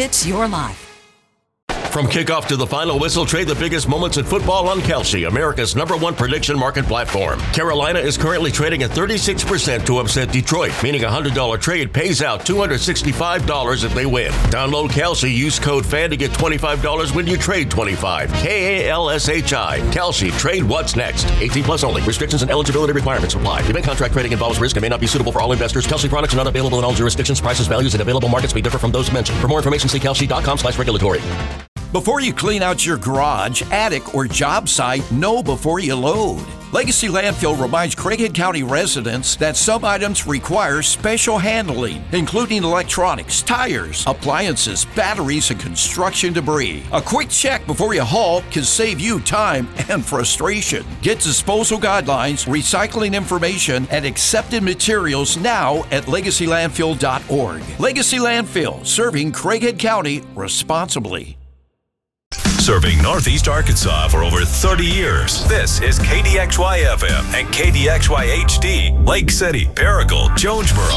fits your life. From kickoff to the final whistle, trade the biggest moments in football on Kalshi, America's #1 prediction market platform. Carolina is currently trading at 36% to upset Detroit, meaning a $100 trade pays out $265 if they win. Download Kalshi, use code FAN to get $25 when you trade $25. KALSHI. Kalshi, trade what's next. 18 plus only. Restrictions and eligibility requirements apply. Event contract trading involves risk and may not be suitable for all investors. Kalshi products are not available in all jurisdictions. Prices, values, and available markets may differ from those mentioned. For more information, see kalshi.com/regulatory. Before you clean out your garage, attic, or job site, know before you load. Legacy Landfill reminds Craighead County residents that some items require special handling, including electronics, tires, appliances, batteries, and construction debris. A quick check before you haul can save you time and frustration. Get disposal guidelines, recycling information, and accepted materials now at legacylandfill.org. Legacy Landfill, serving Craighead County responsibly. Serving Northeast Arkansas for over 30 years. This is KDXY-FM and KDXY-HD, Lake City, Paracle, Jonesboro.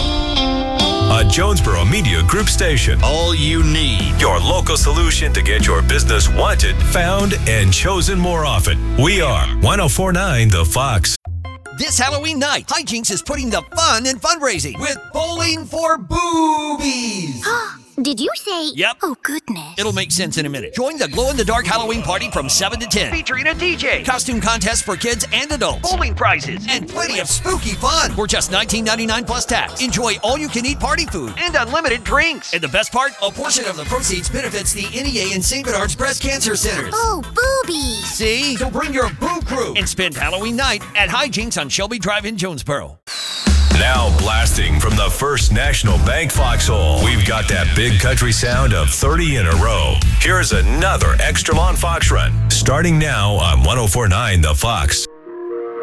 A Jonesboro Media Group station. All you need. Your local solution to get your business wanted, found, and chosen more often. We are 104.9 The Fox. This Halloween night, Hijinks is putting the fun in fundraising with Bowling for Boobies. Did you say? Yep. Oh, goodness. It'll make sense in a minute. Join the glow-in-the-dark Halloween party from 7 to 10. Featuring a DJ, costume contest for kids and adults, bowling prizes, and plenty of spooky fun for just $19.99 plus tax. Enjoy all-you-can-eat party food and unlimited drinks. And the best part, a portion of the proceeds benefits the NEA and St. Bernard's Breast Cancer Centers. Oh, boobies. See? So bring your boo crew and spend Halloween night at Hijinks on Shelby Drive in Jonesboro. Now blasting from the First National Bank foxhole, we've got that big country sound of 30 in a row. Here's another Extra Long Fox Run, starting now on 104.9 The Fox.